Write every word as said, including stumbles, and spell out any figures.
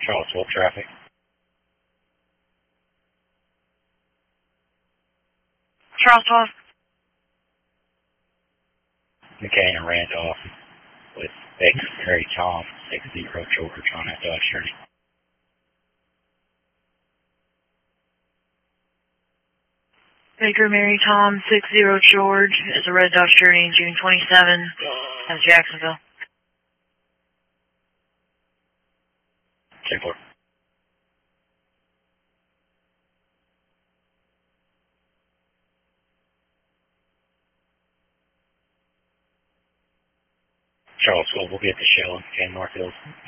Charlottesville traffic. Charlottesville. McCain and Randolph with Baker Mary Tom, six zero George on that Dodge Journey. Baker Mary Tom, six zero George is a red Dodge Journey, June twenty-seventh, at Jacksonville. ten four. Charlottesville will get the Shell and McCain Northfield.